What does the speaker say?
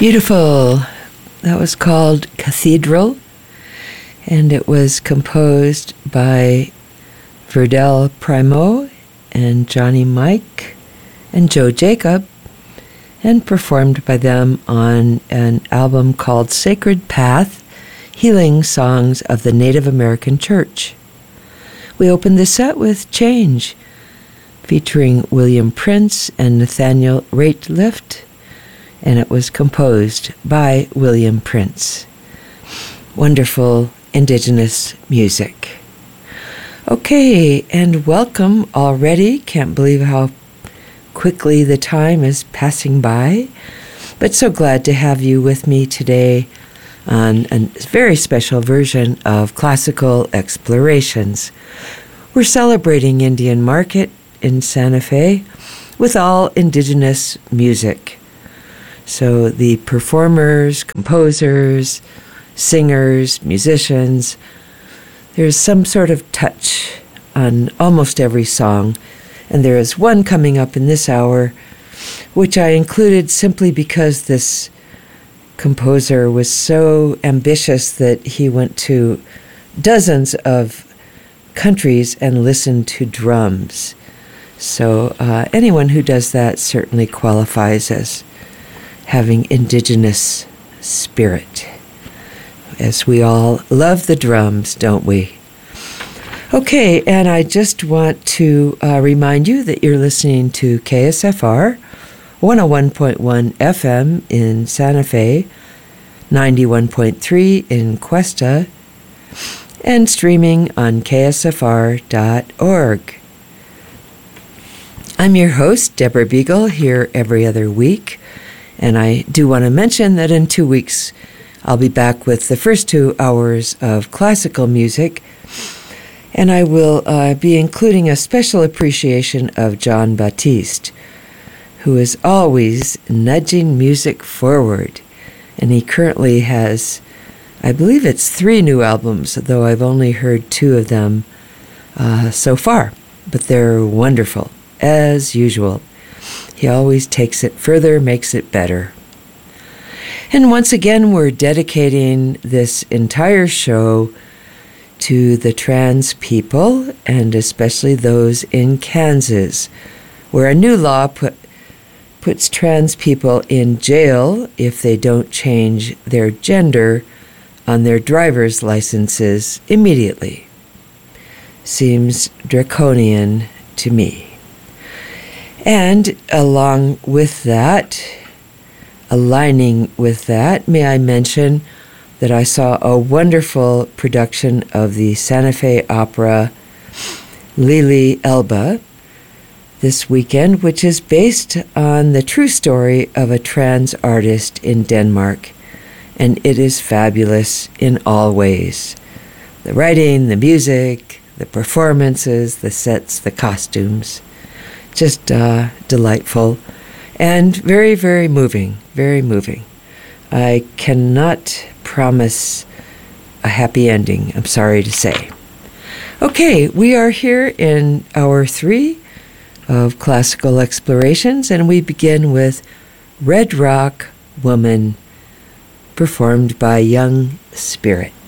Beautiful. That was called Cathedral, and it was composed by Verdell Primo and Johnny Mike and Joe Jacob, and performed by them on an album called Sacred Path, Healing Songs of the Native American Church. We opened the set with Change, featuring William Prince and Nathaniel Rateliff, and it was composed by William Prince. Wonderful indigenous music. Okay, and welcome already. Can't believe how quickly the time is passing by, but so glad to have you with me today on a very special version of Classical Explorations. We're celebrating Indian Market in Santa Fe with all indigenous music. So the performers, composers, singers, musicians, there's some sort of touch on almost every song. And there is one coming up in this hour, which I included simply because this composer was so ambitious that he went to dozens of countries and listened to drums. So anyone who does that certainly qualifies as having indigenous spirit, as we all love the drums, don't we? Okay, and I just want to remind you that you're listening to KSFR 101.1 FM in Santa Fe, 91.3 in Cuesta, and streaming on ksfr.org. I'm your host, Deborah Beagle, here every other week. And I do want to mention that in 2 weeks, I'll be back with the first 2 hours of classical music, and I will be including a special appreciation of John Batiste, who is always nudging music forward. And he currently has, I believe it's 3 new albums, though I've only heard 2 of them so far, but they're wonderful, as usual. He always takes it further, makes it better. And once again, we're dedicating this entire show to the trans people, and especially those in Kansas, where a new law puts trans people in jail if they don't change their gender on their driver's licenses immediately. Seems draconian to me. And along with that, aligning with that, may I mention that I saw a wonderful production of the Santa Fe Opera Lili Elba this weekend, which is based on the true story of a trans artist in Denmark. And it is fabulous in all ways. The writing, the music, the performances, the sets, the costumes. Just delightful and very, very moving, very moving. I cannot promise a happy ending, I'm sorry to say. Okay, we are here in hour 3 of Classical Explorations, and we begin with Red Rock Woman, performed by Young Spirit.